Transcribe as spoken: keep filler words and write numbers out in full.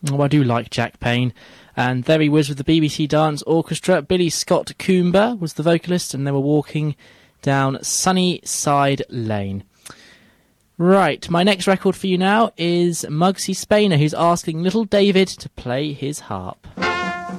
Oh, I do like Jack Payne. And there he was with the B B C Dance Orchestra. Billy Scott Coomber was the vocalist, and they were walking down Sunnyside Lane. Right, my next record for you now is Muggsy Spainer, who's asking little David to play his harp.